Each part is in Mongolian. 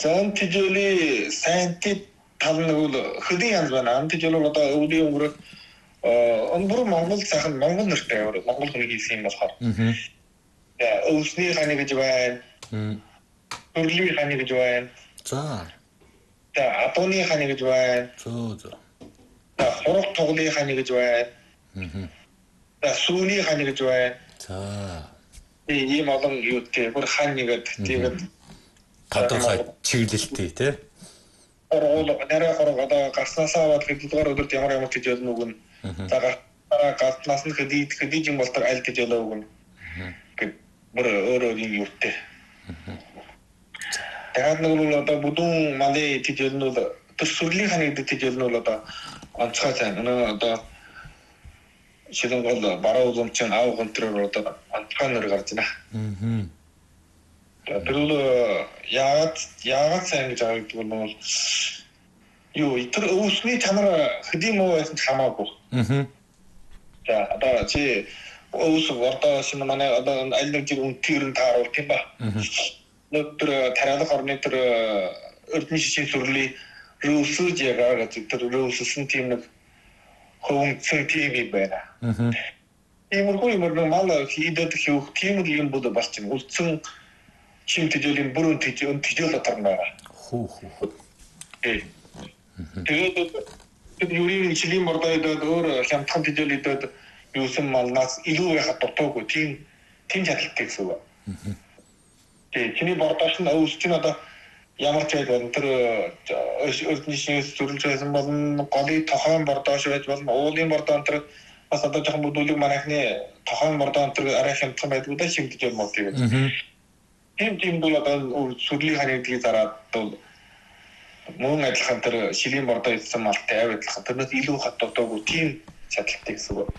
Зон тижөөли сайнти тал нэг бол хөдий янз байна. Тижөөл бол одоо өвлийн өнгөрөх бүр Монгол сайхан Монгол нэртэй Монгол хүний хийсэн юм болохоор. Өвсний ханы гэж байна. Төрлийн ханы гэж байна. За. Атууны ханы гэж байна. За. Хураг тоглын ханы гэж байна. Сүүний ханы гэж байна. За. Ийм олон юутэй бүр ханьгээд тэгээд тодорхой чиглэлтэй тий. Нэрээ хорог одоо гарснасаа аваад хэдүүлгээр өдөрт ямар тижэл нүгэн. За гарснаас нь хэдий юм болтор аль тижэл өгөн. Гэт бүр өөрөө юм юутэй. Тэгээд нэг нь одоо бүдүүн мали тижэлнүүд төсвөрлийн ханы гэдэг тижэлнүүд одоо онцгой сайн. Одоо шилэн бол бараа үзэмчин аав гонтроор одоо онцгой нэр гарч байна. Тэр яагаад сайн гэж байгаа бол юу тэр өвсний чанар хэдий муу байсан хамаагүй. За одоо чи өвс одоо шинэ манай одоо аль нэг жиг үнтгэрэн тааруул тийм ба. Өнөөдөр тариалах орны тэр эрдэнэ шишин сүрлийн рүүсүж яагаад тэр рүүссэн тийм нэг хөвөнгөсөн тийм юм байна. Иймэрхүү юм мал хийдэд хийх тийм юм бол болчихно. Үлдсэн чим тижөөлийн бүрэн тижөөл атарна. Тэгээд юурийн жилийн бордойд өөр хямдхан тижөөл идэд юусэн малнаас илүү яхад дутуугүй тийм чадaltaй гэсэн үг. Чиний бордоош нь өвс чинь одоо ямар ч байд тэр өрдний шинээс зүрлж байсан болон голын тохойн бордоош байж болно уулын бордоо тэр бас одоо жоохон бүдүүлэг манайхны тохойн бордоо тэр арай хямдхан байдгүй да шимтэж юм уу тийм. Тийм бол одоо сүрлийн ханигдлыг зараад бол мөн адилхан тэр шилийн бордоо идсэн малтай адилхан тэрнээс илүү хатдаггүй тийм чадaltaй гэсэн үг.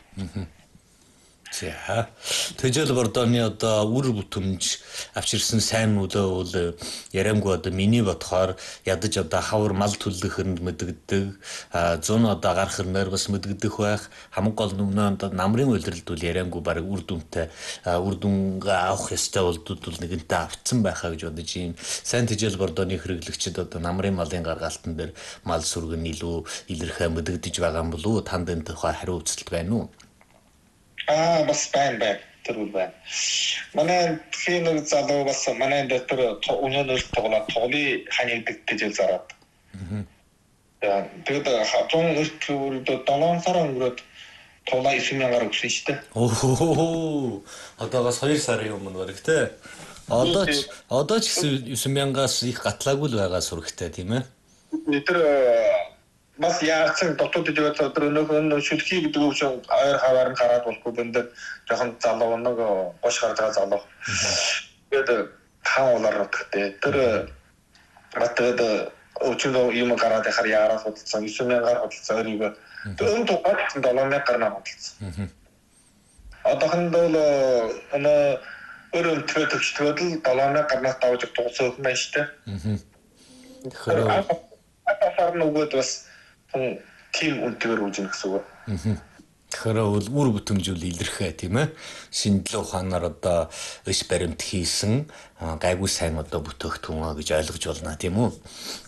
За. Тэжээл бордооны одоо үр бүтэмж авчирсан сайн нөлөө бол яриангүй одоо миний бодохоор ядаж одоо хавар мал төлөхөнд мэдэгдэг, зүүн одоо гарах нэр бас мэдэгдэх байх. Хамгийн гол нь одоо намрын үйлрэлд бол яриангүй баг үр дүнтэй үр дүн авах ёстой болдод бол нэгэнтээ авцсан байхаа гэж бодож юм. Сайн тэжээл бордооны хэрэглэгчид одоо намрын малын гаргаалтан дээр мал сүргэн илүү илэрхээ мэдэгдэж байгаа юм болов уу? Танд энэ тухай хариу үзэлт байна уу? Бас байна. Тэр үл байна. Манай тийм залуу бас манай дээр өнөөнөөс тоглоод тоглоны ханигддаг гэж зараад. Тэгээд хатун өртөлд 7 сар өнгөрөөд тоглоо 9,000-аар өгсөн шүү дээ. Одоогоос 2 сарын өмнө бараг те. Одоо ч 9,000-аас их гатлаагүй л байгаа сурагтай тийм ээ. Тэр бас яасан дотоод дэвэж өдөр өнөөхөн шүлхий гэдэг үг шиг ойр хаваар нь гараад болохгүй бэндэг жоохон залуу нэг гош гарч байгаа залуу. Тэгээд хаан улаар нутгтэй. Тэр батад өчигдөр юм гараад ихаар яараа судалсан 9,000-аар судалсан өрийгөө өн тухайд 7,000 гарнаа судалсан. Одоохон бол өрөөнтгөө төвчтгөөд л 7,000 гарнаас давж дуусах юм байна шүү дээ. Атасаар нөгөөд бас тийм үнэгээр үүжин гэсэн үг. Тэгэхээр бол үр бүтэмжүүл илэрхээ тийм ээ. Шинжлэх ухаанаар одоо өс баримт хийсэн гайгүй сайн одоо бүтээгдэхүүн гэж ойлгож байна тийм үү?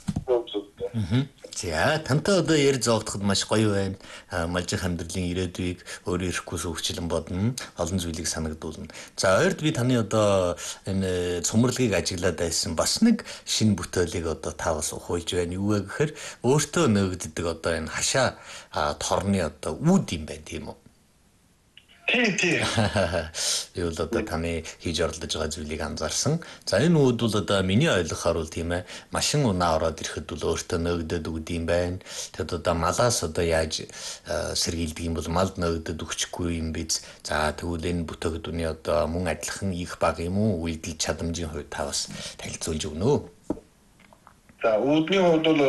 За тантай одоо ярь зовдоход маш гоё байна. Малжих амьдралын ирээдүйг өөрөө ирэхгүй хөвчлэн бодно. Олон зүйлийг санагдуулна. За ойрд би таны одоо энэ цумралгийг ажиглаад байсан бас нэг шинэ бүтээлийг одоо та бас ухуулж байна. Юу вэ гэхээр өөртөө нөгддөг одоо энэ хашаа торны одоо үүд юм байна тийм үү? Тийм. Юу л одоо таны хийж оролдож байгаа зүйлийг анзаарсан. За энэ үүд бол одоо миний ойлгохоор бол тийм ээ машин унаа ороод ирэхэд бол өөртөө нөгдөд өгд юм байна. Тэгэд одоо малаас одоо яаж сэргийлдэг юм бол малд нөгдөд өгчихгүй юм биз. За тэгвэл энэ бүтээгдэхүүний одоо мөн адилхан их баг юм уу? Үйлдэл чадамжийн хувьд та бас танилцуулж өгнө үү? За үүдний хувьд бол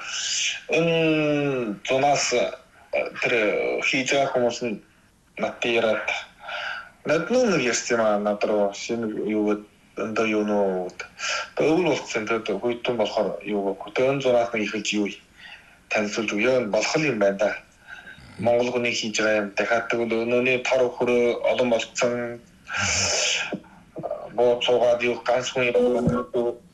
энэ зунаас тэр хийж байгаа хүмүүс нь натират наднуу ярьсан надруу шинэ юу өндөө юу нөө өвөл болсон тэр хүйтэн болохоор юу хөтөн зунаас нэг ихэлж юу танилцуулж өгөө болох юм байна да. Монгол хүний хийж байгаа юм дахиад тэгвэл өнөөний тор хөрөө олон болсон боо цугаад юу ганц хүн